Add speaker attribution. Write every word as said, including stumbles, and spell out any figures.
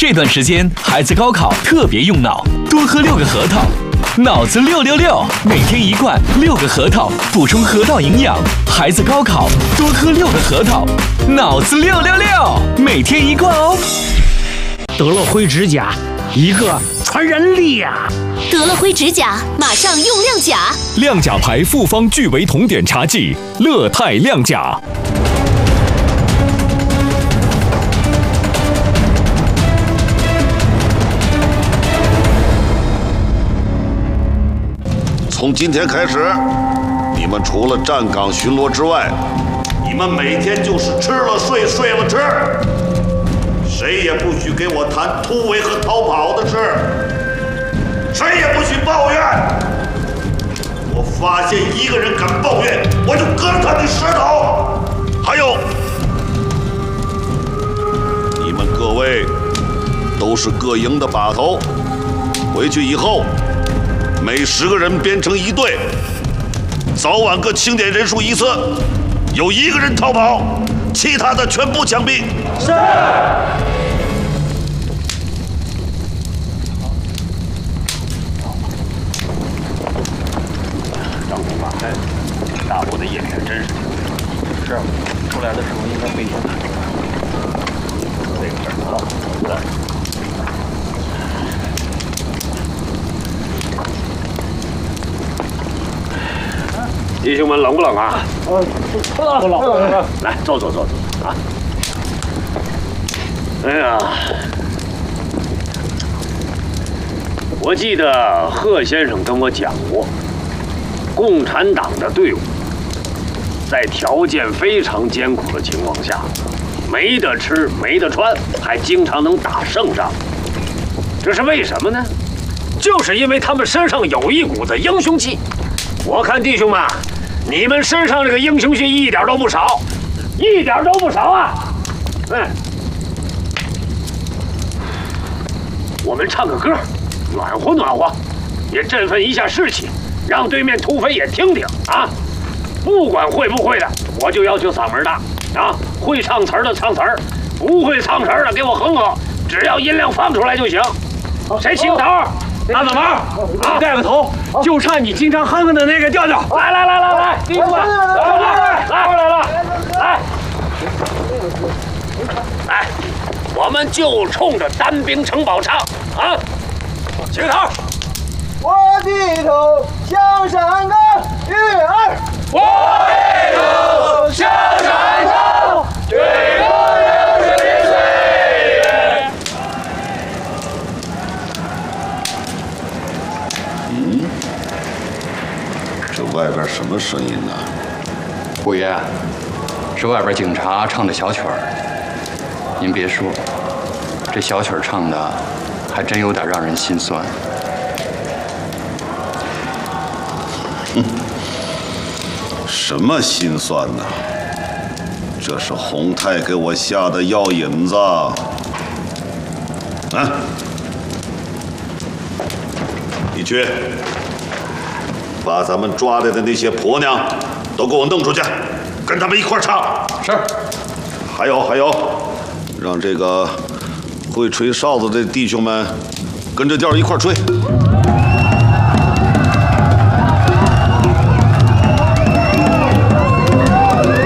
Speaker 1: 这段时间孩子高考特别用脑，多喝六个核桃，脑子六六六，每天一罐六个核桃，补充河道营养。孩子高考多喝六个核桃，脑子六六六，每天一罐哦。
Speaker 2: 得了灰指甲，一个传染力呀！
Speaker 3: 得了灰指甲，马上用亮甲。
Speaker 4: 亮甲牌复方聚维酮碘茶剂，乐泰亮甲。
Speaker 5: 从今天开始，你们除了站岗巡逻之外，你们每天就是吃了睡，睡了吃，谁也不许给我谈突围和逃跑的事，谁也不许抱怨。我发现一个人敢抱怨，我就割他的舌头。还有，你们各位都是各营的把头，回去以后。每十个人编成一队，早晚各清点人数一次，有一个人逃跑，其他的全部枪毙。是。
Speaker 6: 张总吧，哎，大伙的眼神真是挺灵。是，出来的时候应该背一下。这个事儿啊，来。弟兄们，冷不冷啊？呃，不冷，不冷。来，坐坐坐坐啊！哎呀，我记得贺先生跟我讲过，共产党的队伍在条件非常艰苦的情况下，没得吃，没得穿，还经常能打胜仗。这是为什么呢？就是因为他们身上有一股子英雄气。我看弟兄们，你们身上这个英雄气一点都不少，一点都不少啊！嗯，我们唱个歌，暖和暖和，也振奋一下士气，让对面土匪也听听啊！不管会不会的，我就要求嗓门大啊！会唱词儿的唱词儿，不会唱词儿的给我哼哼，只要音量放出来就行。谁起个头？大嘴毛啊，带个头，就差你经常哼哼的那个调调。来来来来来，弟兄们，来来来来来来，来，我们就冲着单兵城堡唱啊！起个头。
Speaker 7: 我低头向山岗，月儿。
Speaker 8: 我低头向山岗，月儿流水的岁月。
Speaker 5: 嗯，这外边什么声音呢？
Speaker 9: 五爷，是外边警察唱的小曲儿。您别说，这小曲儿唱的还真有点让人心酸。
Speaker 5: 哼，什么心酸呢？这是洪泰给我下的药引子。啊，你去把咱们抓来的那些婆娘都给我弄出去，跟他们一块唱。
Speaker 9: 是。
Speaker 5: 还有还有，让这个会吹哨子的弟兄们跟着调一块吹。